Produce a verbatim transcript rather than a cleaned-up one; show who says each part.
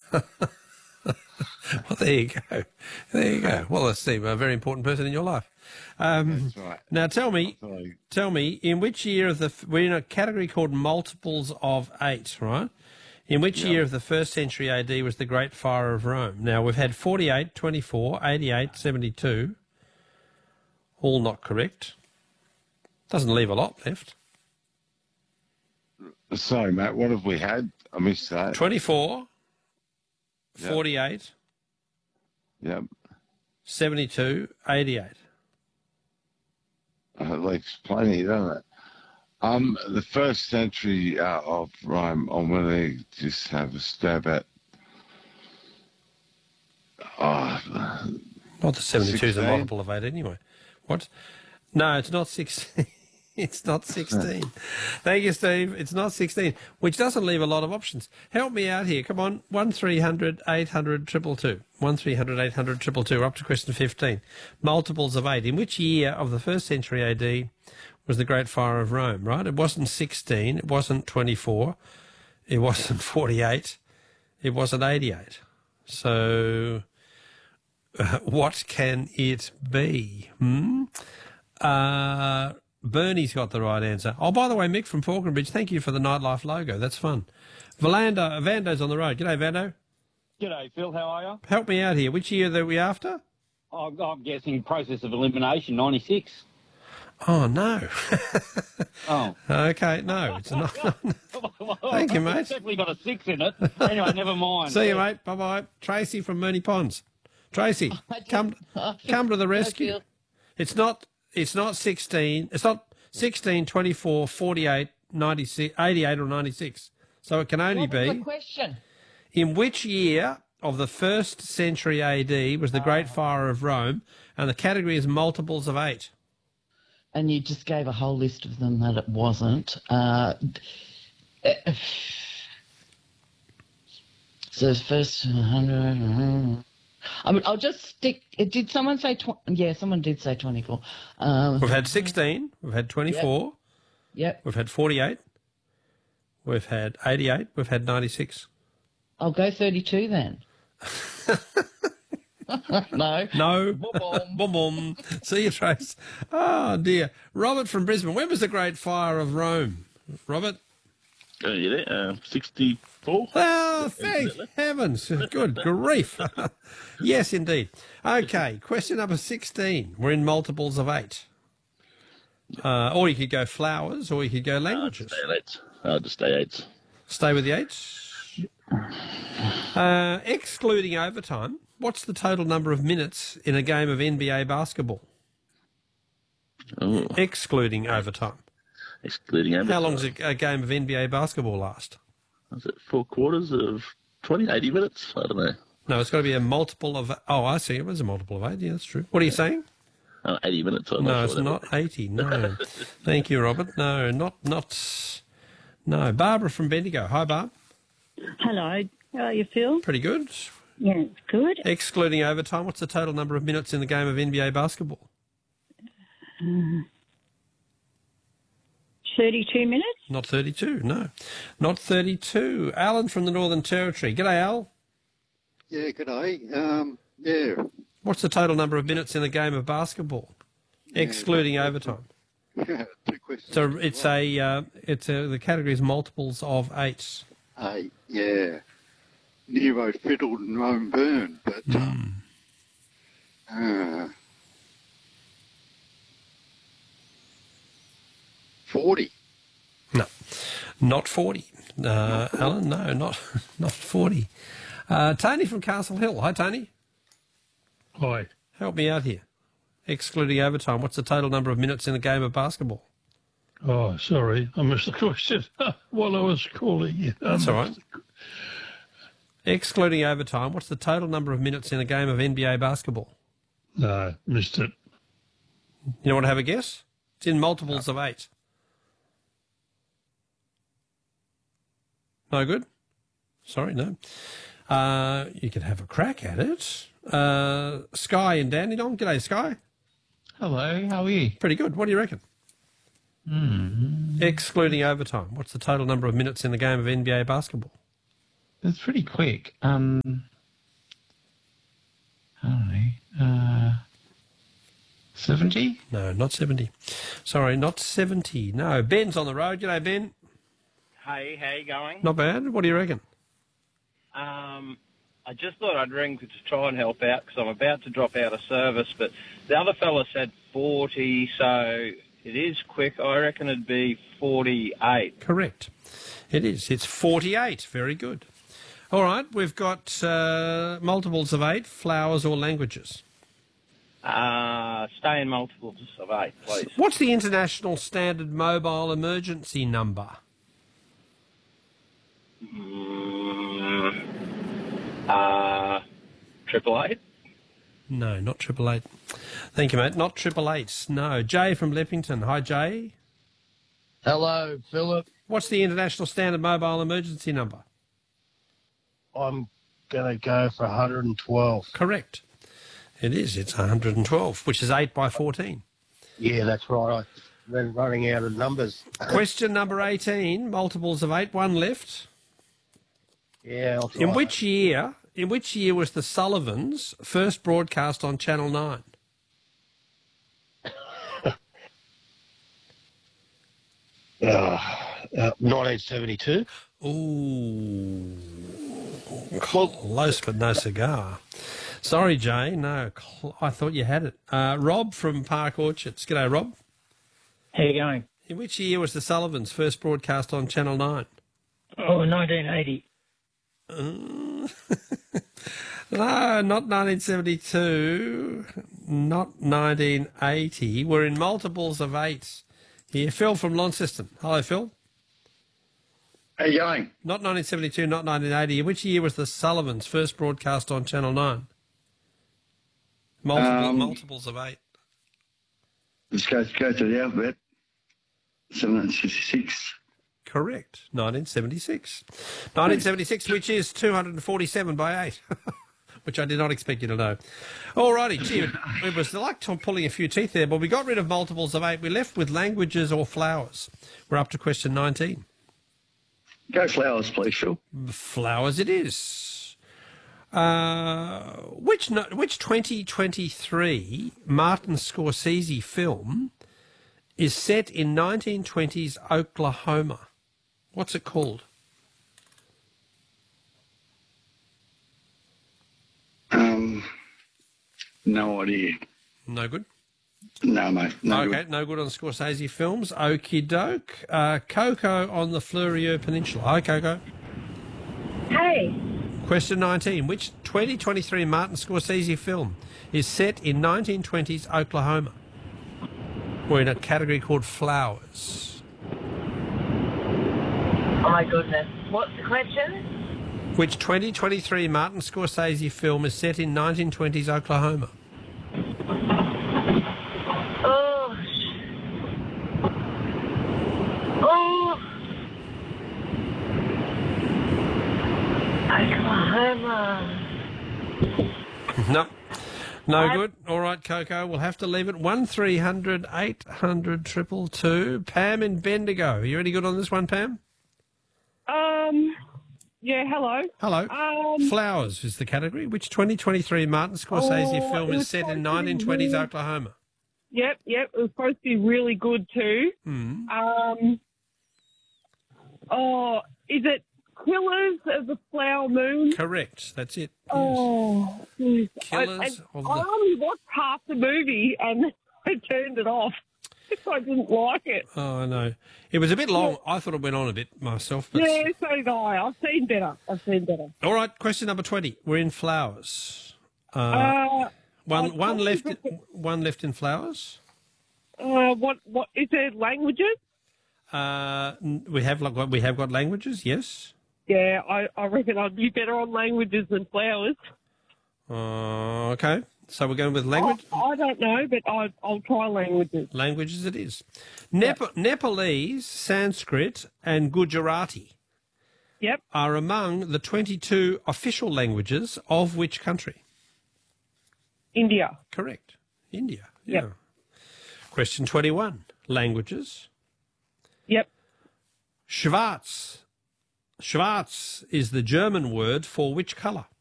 Speaker 1: Well, there you go. There you go. Well, that's Steve, a very important person in your life. Um,
Speaker 2: That's right.
Speaker 1: now, tell me,
Speaker 2: Sorry.
Speaker 1: tell me, in which year of the we're in a category called multiples of eight, right? In which
Speaker 2: Yeah.
Speaker 1: year of the first century A D was the Great Fire of Rome? Now, we've had forty-eight, twenty-four, eighty-eight, seventy-two. All not correct. Doesn't leave a lot left.
Speaker 2: Sorry, Matt. What have we had? I missed that.
Speaker 1: twenty-four,
Speaker 2: Yep.
Speaker 1: forty-eight,
Speaker 2: Yep.
Speaker 1: seventy-two, eighty-eight.
Speaker 2: Uh, like plenty, doesn't it? Um, the first century uh, of Rome, I'm going to just have a stab at. Oh,
Speaker 1: Not the seventy-two is a
Speaker 2: sixteen?
Speaker 1: multiple of eight anyway. What? No, it's not sixteen. It's not sixteen. Thank you, Steve. It's not sixteen, which doesn't leave a lot of options. Help me out here. Come on, one three hundred eight hundred two two two. one three hundred eight hundred two two two. We're up to question fifteen. Multiples of eight. In which year of the first century A D was the Great Fire of Rome, right? It wasn't sixteen. It wasn't twenty-four. It wasn't forty-eight. It wasn't eighty-eight. So uh, what can it be? Hmm? Uh... Bernie's got the right answer. Oh, by the way, Mick from Falconbridge, thank you for the Nightlife logo. That's fun. Valando, Vando's on the road. G'day, Vando.
Speaker 3: G'day, Phil. How are you?
Speaker 1: Help me out here. Which year are we after?
Speaker 3: I'm, I'm guessing process of elimination, ninety-six.
Speaker 1: Oh, no.
Speaker 3: Oh.
Speaker 1: Okay, no, it's not. Thank you, mate.
Speaker 3: It's definitely got a six in it. Anyway, never mind.
Speaker 1: See you, mate. Bye-bye. Tracy from Mooney Ponds. Tracy, come come to the rescue. It's not... It's not sixteen. It's not sixteen, twenty-four, forty-eight, ninety-six, eighty-eight or ninety-six. So it can only
Speaker 4: What was
Speaker 1: be...
Speaker 4: the question?
Speaker 1: In which year of the first century A D was the Great Fire of Rome? And the category is multiples of eight.
Speaker 4: And you just gave a whole list of them that it wasn't. Uh, so first one hundred... I mean, I'll just stick... Did someone say... Tw- yeah, someone did say twenty-four. Um,
Speaker 1: We've had sixteen. We've had twenty-four.
Speaker 4: Yep.
Speaker 1: We've had forty-eight. We've had eighty-eight. We've had ninety-six.
Speaker 4: I'll go thirty-two then. No.
Speaker 1: No.
Speaker 4: Boom.
Speaker 1: Boom, boom. See you, Trace. Oh, dear. Robert from Brisbane. When was the Great Fire of Rome? Robert?
Speaker 5: Oh, you there? Uh, sixty-four?
Speaker 1: Oh, thank heavens. Good grief. Yes, indeed. Okay, question number sixteen. We're in multiples of eight. Uh, or you could go flowers, or you could go languages.
Speaker 5: I'll stay at eight. I'll just stay eight.
Speaker 1: Stay with the eights. Uh, excluding overtime, what's the total number of minutes in a game of N B A basketball?
Speaker 5: Oh,
Speaker 1: Excluding overtime.
Speaker 5: excluding overtime.
Speaker 1: How long does a, a game of N B A basketball last?
Speaker 5: Is it four quarters of twenty, eighty minutes? I don't know.
Speaker 1: No, it's got to be a multiple of... Oh, I see. It was a multiple of eight. Yeah, that's true. What are you saying?
Speaker 5: Uh, eighty minutes. I'm
Speaker 1: No,
Speaker 5: not
Speaker 1: it's
Speaker 5: sure
Speaker 1: not eighty. No. Thank you, Robert. No, not... not. No. Barbara from Bendigo. Hi, Barb.
Speaker 6: Hello. How are you, Phil?
Speaker 1: Pretty good.
Speaker 6: Yeah, it's good.
Speaker 1: Excluding overtime, what's the total number of minutes in the game of N B A basketball?
Speaker 6: Uh, thirty-two minutes?
Speaker 1: Not thirty-two, no. Not thirty-two. Alan from the Northern Territory. G'day, Al.
Speaker 7: Yeah, good day. Um, yeah.
Speaker 1: What's the total number of minutes in a game of basketball, excluding
Speaker 7: yeah.
Speaker 1: overtime?
Speaker 7: Two questions.
Speaker 1: So it's a, uh, it's a, the category is multiples of eight.
Speaker 7: Eight, yeah. Nero fiddled and Rome burned, but um, uh, forty.
Speaker 1: No, not forty. Uh, Alan, no, not not forty. Uh, Tony from Castle Hill. Hi, Tony.
Speaker 8: Hi.
Speaker 1: Help me out here. Excluding overtime, what's the total number of minutes in a game of basketball?
Speaker 8: Oh, sorry, I missed the question while I was calling you.
Speaker 1: That's all right. Excluding overtime, what's the total number of minutes in a game of N B A basketball?
Speaker 8: No, missed it.
Speaker 1: You want to have a guess? It's in multiples no. of eight. No good? Sorry, no. Uh, you could have a crack at it. Uh, Sky in Dandenong. G'day, Sky.
Speaker 9: Hello, how are you?
Speaker 1: Pretty good. What do you reckon?
Speaker 9: Mm.
Speaker 1: Excluding overtime, what's the total number of minutes in the game of N B A basketball?
Speaker 9: It's pretty quick. Um, I don't know. Uh, seventy?
Speaker 1: No, not seventy. Sorry, not seventy. No, Ben's on the road. G'day, Ben.
Speaker 10: Hey, how you going?
Speaker 1: Not bad. What do you reckon?
Speaker 10: Um, I just thought I'd ring to try and help out because I'm about to drop out of service, but the other fella said forty, so it is quick. I reckon it'd be forty-eight.
Speaker 1: Correct. It is. It's forty-eight. Very good. All right, we've got uh, multiples of eight, flowers or languages.
Speaker 10: Uh, stay in multiples of eight, please.
Speaker 1: What's the international standard mobile emergency number?
Speaker 10: Mm, uh, triple eight?
Speaker 1: No, not triple eight. Thank you, mate. Not triple eight. No. Jay from Leppington. Hi, Jay.
Speaker 11: Hello, Philip.
Speaker 1: What's the international standard mobile emergency number?
Speaker 11: I'm going to go for one hundred twelve.
Speaker 1: Correct. It is. It's one hundred twelve, which is eight by fourteen.
Speaker 11: Yeah, that's right. I've been running out of numbers.
Speaker 1: Question number eighteen, multiples of eight, one left.
Speaker 11: Yeah, I'll try.
Speaker 1: In which year, in which year was the Sullivans first broadcast on Channel nine?
Speaker 11: Uh, uh, nineteen seventy-two.
Speaker 1: Ooh, close but no cigar. Sorry, Jay. No, cl- I thought you had it. Uh, Rob from Park Orchards. G'day, Rob.
Speaker 12: How you going?
Speaker 1: In which year was the Sullivans first broadcast on Channel nine?
Speaker 12: Oh, nineteen eighty.
Speaker 1: Uh, no, not nineteen seventy-two, not nineteen eighty. We're in multiples of eight. Here, Phil from Launceston. Hello, Phil.
Speaker 13: How you going?
Speaker 1: Not nineteen seventy-two, not nineteen eighty. Which year was the Sullivans first broadcast on Channel nine? Multiple,
Speaker 13: Um,
Speaker 1: multiples of eight.
Speaker 13: Let's go, go to the alphabet. seventeen sixty-six.
Speaker 1: Correct. nineteen seventy-six. nineteen seventy-six, which is two hundred forty-seven by eight, which I did not expect you to know. All righty. Gee, it, it was like Tom pulling a few teeth there, but we got rid of multiples of eight. We're left with languages or flowers. We're up to question nineteen.
Speaker 13: Go flowers, please, Phil.
Speaker 1: Flowers it is. Uh, which no, which twenty twenty-three Martin Scorsese film is set in nineteen twenties Oklahoma? What's it called?
Speaker 13: Um, no idea.
Speaker 1: No good?
Speaker 13: No, mate. No
Speaker 1: okay,
Speaker 13: good.
Speaker 1: no good on Scorsese films. Okie doke. Uh, Coco on the Fleurieu Peninsula. Hi, Coco.
Speaker 14: Hey.
Speaker 1: Question nineteen. Which twenty twenty-three Martin Scorsese film is set in nineteen twenties Oklahoma? We're in a category called flowers.
Speaker 14: Oh my goodness. What's the question?
Speaker 1: Which twenty twenty-three Martin Scorsese film is set in nineteen twenties Oklahoma?
Speaker 14: Oh. Oh. Oklahoma.
Speaker 1: No. No good. All right, Coco. We'll have to leave it. one three hundred eight hundred two two two. Pam in Bendigo. You any good on this one, Pam?
Speaker 15: Um, yeah, hello.
Speaker 1: Hello.
Speaker 15: Um,
Speaker 1: Flowers is the category. Which twenty twenty-three Martin Scorsese
Speaker 15: Oh,
Speaker 1: film
Speaker 15: it
Speaker 1: is
Speaker 15: was
Speaker 1: set in
Speaker 15: supposed to be
Speaker 1: nineteen twenties
Speaker 15: really-
Speaker 1: Oklahoma?
Speaker 15: Yep, yep. It was supposed to be really good too.
Speaker 1: Hmm.
Speaker 15: Um, oh, is it Killers of the Flower Moon?
Speaker 1: Correct. That's it.
Speaker 15: Oh, geez.
Speaker 1: Killers
Speaker 15: I, and
Speaker 1: of
Speaker 15: I
Speaker 1: the-
Speaker 15: only watched half the movie and I turned it off. I didn't like it.
Speaker 1: Oh, no. It was a bit long. I thought it went on a bit myself. But...
Speaker 15: Yeah, so did I. I've seen better. I've seen better.
Speaker 1: All right, question number twenty. We're in flowers. Uh,
Speaker 15: Uh,
Speaker 1: one
Speaker 15: I'd
Speaker 1: one
Speaker 15: probably
Speaker 1: left.
Speaker 15: put the-
Speaker 1: One left in flowers.
Speaker 15: Uh, what? What is there? Languages?
Speaker 1: Uh, n- we have like we have got languages. Yes.
Speaker 15: Yeah, I, I reckon I'd be better on languages than flowers.
Speaker 1: Uh, okay. So we're going with language.
Speaker 15: I, I don't know, but I, I'll try languages.
Speaker 1: Languages it is. Nep- Nepalese, Sanskrit, and Gujarati.
Speaker 15: Yep.
Speaker 1: Are among the twenty-two official languages of which country?
Speaker 15: India.
Speaker 1: Correct. India. Yeah.
Speaker 15: Yep.
Speaker 1: Question twenty-one. Languages.
Speaker 15: Yep.
Speaker 1: Schwarz Schwarz is the German word for which colour?